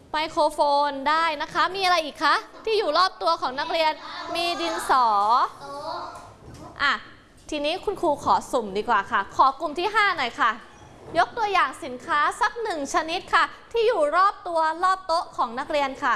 ไมโครโฟนได้นะคะมีอะไรอีกคะที่อยู่รอบตัวของนักเรียนมีดินสออ่ะทีนี้คุณครูขอสุ่มดีกว่าค่ะขอกลุ่มที่5หน่อยค่ะยกตัวอย่างสินค้าสัก1ชนิดค่ะที่อยู่รอบตัวรอบโต๊ะของนักเรียนค่ะ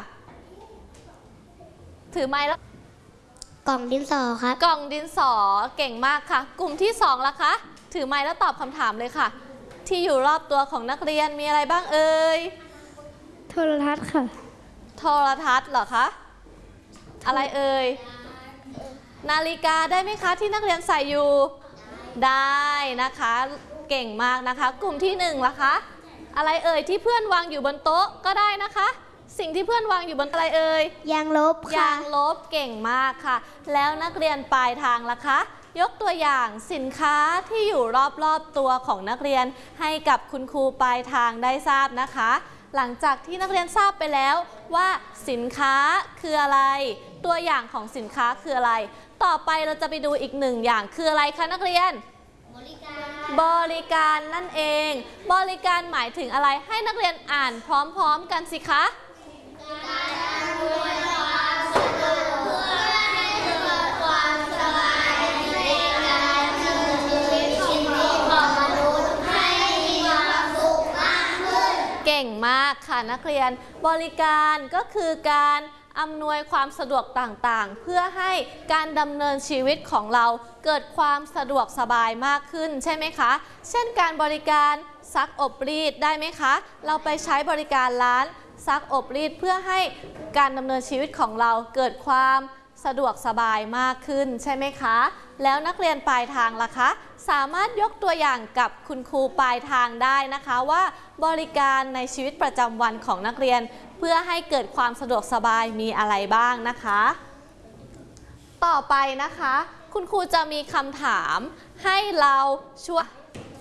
ถือไม้แล้วกล่องดินสอครับกล่องดินสอเก่งมากค่ะกลุ่มที่2ล่ะคะถือไม้แล้วตอบคำถามเลยค่ะที่อยู่รอบตัวของนักเรียนมีอะไรบ้างเอ่ยโทรทัศน์ค่ะโทรทัศน์เหรอคะอะไรเอ่ยนาฬิกาได้ไหมคะที่นักเรียนใส่อยู่ได้นะคะเก่งมากนะคะกลุ่มที่1ล่ะคะอะไรเอ่ยที่เพื่อนวางอยู่บนโต๊ะก็ได้นะคะสิ่งที่เพื่อนวางอยู่บนอะไรเอ่ยยางลบค่ะยางลบเก่งมากค่ะแล้วนักเรียนปลายทางล่ะคะยกตัวอย่างสินค้าที่อยู่รอบๆตัวของนักเรียนให้กับคุณครูปลายทางได้ทราบนะคะหลังจากที่นักเรียนทราบไปแล้วว่าสินค้าคืออะไรตัวอย่างของสินค้าคืออะไรต่อไปเราจะไปดูอีก1อย่างคืออะไรคะนักเรียนบริการนั่นเองบริการหมายถึงอะไรให้นักเรียนอ่านพร้อมๆกันสิคะการอำนวยความสะดวกเพื่อให้เกิดความสบายในการดำเนินชีวิตของมนุษย์ให้มีความสุขมากขึ้นเก่งมากค่ะนักเรียนบริการก็คือการอำนวยความสะดวกต่างๆเพื่อให้การดำเนินชีวิตของเราเกิดความสะดวกสบายมากขึ้นใช่ไหมคะเช่นการบริการซักอบรีดได้ไหมคะเราไปใช้บริการร้านซักอบรีดเพื่อให้การดำเนินชีวิตของเราเกิดความสะดวกสบายมากขึ้นใช่ไหมคะแล้วนักเรียนปลายทางล่ะคะสามารถยกตัวอย่างกับคุณครูปลายทางได้นะคะว่าบริการในชีวิตประจำวันของนักเรียนเพื่อให้เกิดความสะดวกสบายมีอะไรบ้างนะคะต่อไปนะคะคุณครูจะมีคำถามให้เราช่วย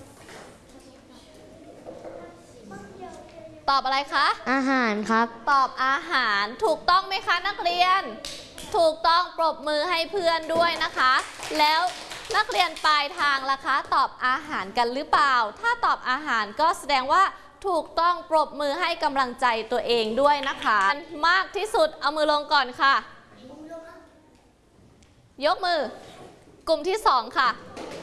ตอบอะไรคะอาหารครับตอบอาหารถูกต้องไหมคะนักเรียนถูกต้องปรบมือให้เพื่อนด้วยนะคะแล้วนักเรียนปลายทางล่ะคะตอบอาหารกันหรือเปล่าถ้าตอบอาหารก็แสดงว่าถูกต้องปรบมือให้กำลังใจตัวเองด้วยนะคะมากที่สุดเอามือลงก่อนค่ะยกมือกลุ่มที่2ค่ะ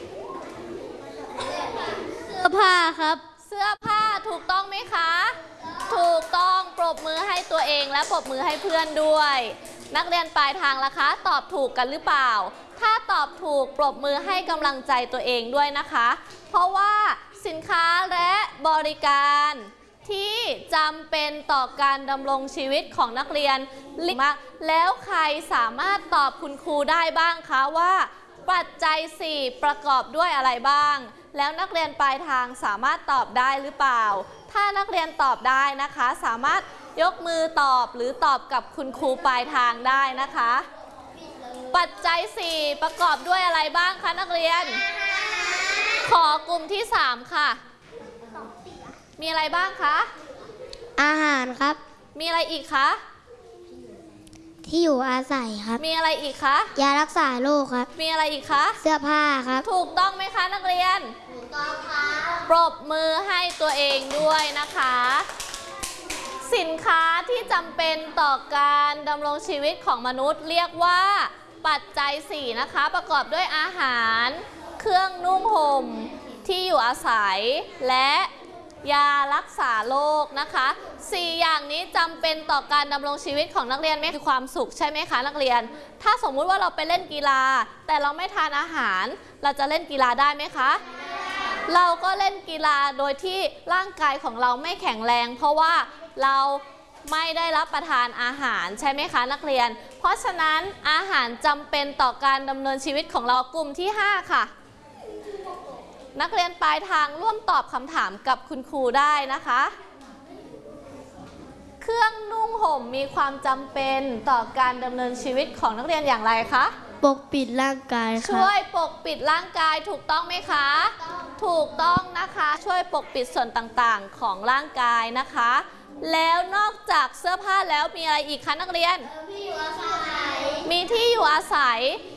เสื้อผ้าครับเสื้อผ้าถูกต้องไหมคะถูกต้องปรบมือให้ตัวเองและปรบมือให้เพื่อนด้วยนักเรียนปลายทางล่ะคะตอบถูกกันหรือเปล่าถ้าตอบถูกปรบมือให้กำลังใจตัวเองด้วยนะคะเพราะว่าสินค้าและบริการที่จำเป็นต่อการดำรงชีวิตของนักเรียนมากแล้วใครสามารถตอบคุณครูได้บ้างคะว่าปัจจัย4ประกอบด้วยอะไรบ้างแล้วนักเรียนปลายทางสามารถตอบได้หรือเปล่าถ้านักเรียนตอบได้นะคะสามารถยกมือตอบหรือตอบกับคุณครูปลายทางได้นะคะปัจจัย4ประกอบด้วยอะไรบ้างคะนักเรียนขอกลุ่มที่3ค่ะมีอะไรบ้างคะอาหารครับมีอะไรอีกคะที่อยู่อาศัยครับมีอะไรอีกคะยารักษาโรคครับมีอะไรอีกคะเสื้อผ้าครับถูกต้องไหมคะนักเรียนถูกต้องค่ะปรบมือให้ตัวเองด้วยนะคะสินค้าที่จำเป็นต่อการดำรงชีวิตของมนุษย์เรียกว่าปัจจัย4นะคะประกอบด้วยอาหารเครื่องนุ่งห่มที่อยู่อาศัยและยารักษาโรคนะคะ4อย่างนี้จำเป็นต่อการดำรงชีวิตของนักเรียนมีความสุขใช่ไหมคะนักเรียนถ้าสมมุติว่าเราไปเล่นกีฬาแต่เราไม่ทานอาหารเราจะเล่นกีฬาได้ไหมคะเราก็เล่นกีฬาโดยที่ร่างกายของเราไม่แข็งแรงเพราะว่าเราไม่ได้รับประทานอาหารใช่ไหมคะนักเรียนเพราะฉะนั้นอาหารจำเป็นต่อการดำเนินชีวิตของเรากลุ่มที่5ค่ะนักเรียนปลายทางร่วมตอบคำถามกับคุณครูได้นะคะเครื่องนุ่งห่มมีความจำเป็นต่อการดำเนินชีวิตของนักเรียนอย่างไรคะปกปิดร่างกายค่ะช่วยปกปิดร่างกายถูกต้องไหมคะถูกต้องนะคะช่วยปกปิดส่วนต่างๆของร่างกายนะคะแล้วนอกจากเสื้อผ้าแล้วมีอะไรอีกคะนักเรียนมีที่อยู่อาศัย